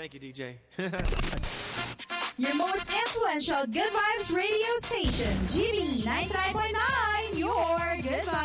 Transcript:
Thank you, DJ. Your most influential Good Vibes radio station, GB 99.9, your Good Vibes.